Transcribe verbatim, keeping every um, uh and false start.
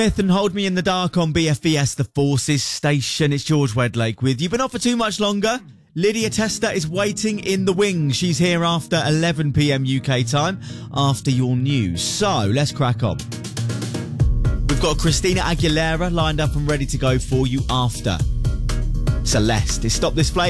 Smith and Hold Me in the Dark on B F B S The Forces station. It's George Wedlake with you. Been off for too much longer. Lydia Tester is waiting in the wings. She's here after eleven p.m. U K time, after your news. So, let's crack on. We've got Christina Aguilera lined up and ready to go for you after Celeste. It's Stop This Flame.